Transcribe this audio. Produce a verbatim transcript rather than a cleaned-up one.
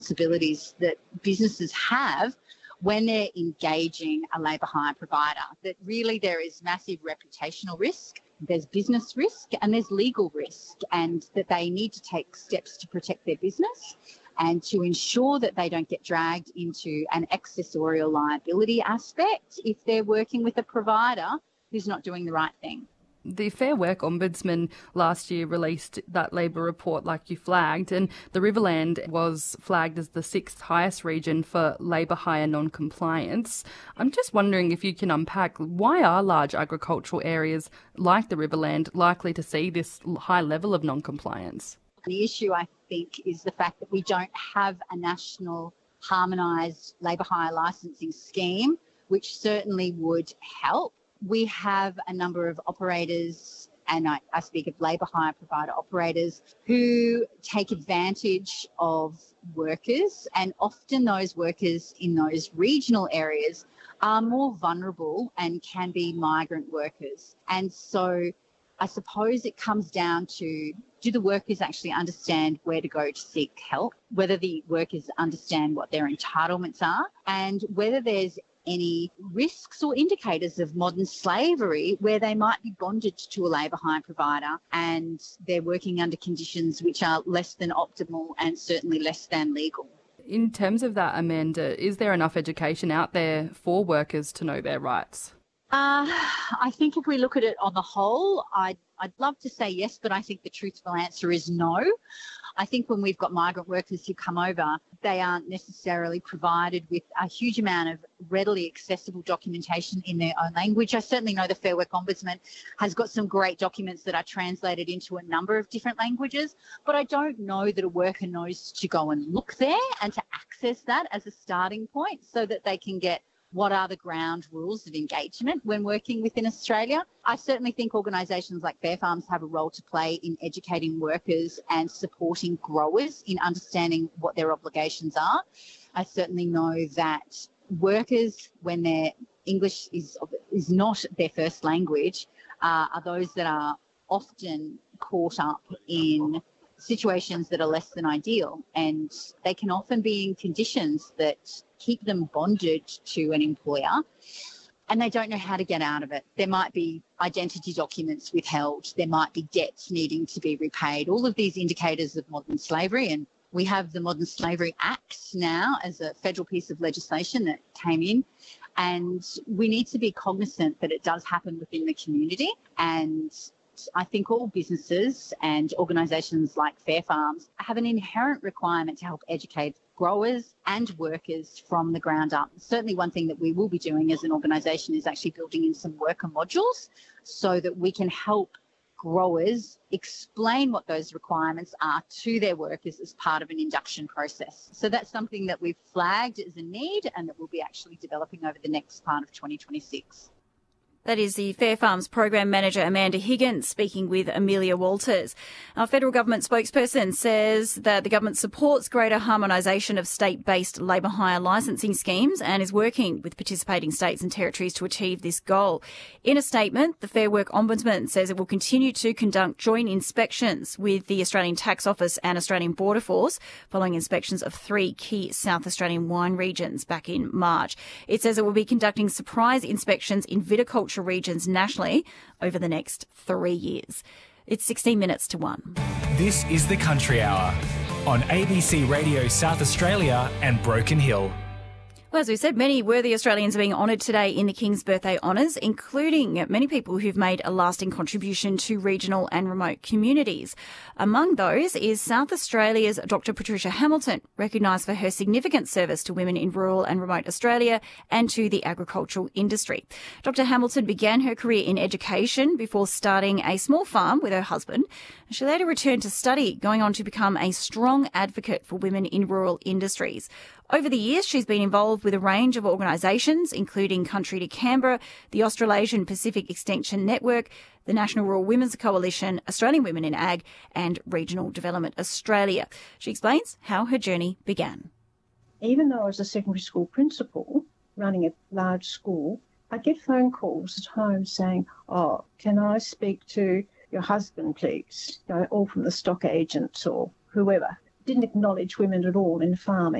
responsibilities that businesses have when they're engaging a labour hire provider, that really there is massive reputational risk, there's business risk and there's legal risk, and that they need to take steps to protect their business and to ensure that they don't get dragged into an accessorial liability aspect if they're working with a provider who's not doing the right thing. The Fair Work Ombudsman last year released that labour report like you flagged, and the Riverland was flagged as the sixth highest region for labour hire non-compliance. I'm just wondering if you can unpack, why are large agricultural areas like the Riverland likely to see this high level of non-compliance? The issue, I think, is the fact that we don't have a national harmonised labour hire licensing scheme, which certainly would help. We have a number of operators, and I, I speak of labour hire provider operators, who take advantage of workers, and often those workers in those regional areas are more vulnerable and can be migrant workers. And so I suppose it comes down to, do the workers actually understand where to go to seek help, whether the workers understand what their entitlements are, and whether there's any risks or indicators of modern slavery where they might be bonded to a labour hire provider and they're working under conditions which are less than optimal and certainly less than legal. In terms of that, Amanda, is there enough education out there for workers to know their rights? Uh, I think if we look at it on the whole, I'd, I'd love to say yes, but I think the truthful answer is no. I think when we've got migrant workers who come over, they aren't necessarily provided with a huge amount of readily accessible documentation in their own language. I certainly know the Fair Work Ombudsman has got some great documents that are translated into a number of different languages, but I don't know that a worker knows to go and look there and to access that as a starting point so that they can get what are the ground rules of engagement when working within Australia. I certainly think organisations like Fair Farms have a role to play in educating workers and supporting growers in understanding what their obligations are. I certainly know that workers, when their English is, is not their first language, uh, are those that are often caught up in situations that are less than ideal, and they can often be in conditions that keep them bonded to an employer and they don't know how to get out of it. There might be identity documents withheld, there might be debts needing to be repaid, all of these indicators of modern slavery. And we have the Modern Slavery Act now as a federal piece of legislation that came in, and we need to be cognizant that it does happen within the community. And I think all businesses and organisations like Fair Farms have an inherent requirement to help educate growers and workers from the ground up. Certainly one thing that we will be doing as an organisation is actually building in some worker modules so that we can help growers explain what those requirements are to their workers as part of an induction process. So that's something that we've flagged as a need and that we'll be actually developing over the next part of twenty twenty-six. That is the Fair Farms Program Manager Amanda Higgins speaking with Amelia Walters. Our federal government spokesperson says that the government supports greater harmonisation of state-based labour hire licensing schemes and is working with participating states and territories to achieve this goal. In a statement, the Fair Work Ombudsman says it will continue to conduct joint inspections with the Australian Tax Office and Australian Border Force following inspections of three key South Australian wine regions back in March. It says it will be conducting surprise inspections in viticulture regions nationally over the next three years. It's sixteen minutes to one. This is the Country Hour on A B C Radio South Australia and Broken Hill. Well, as we said, many worthy Australians are being honoured today in the King's Birthday Honours, including many people who've made a lasting contribution to regional and remote communities. Among those is South Australia's Doctor Patricia Hamilton, recognised for her significant service to women in rural and remote Australia and to the agricultural industry. Doctor Hamilton began her career in education before starting a small farm with her husband. She later returned to study, going on to become a strong advocate for women in rural industries. Over the years, she's been involved with a range of organisations, including Country to Canberra, the Australasian Pacific Extension Network, the National Rural Women's Coalition, Australian Women in Ag, and Regional Development Australia. She explains how her journey began. Even though I was a secondary school principal running a large school, I'd get phone calls at home saying, oh, can I speak to your husband, please? You know, all from the stock agents or whoever. didn't acknowledge women at all in farming.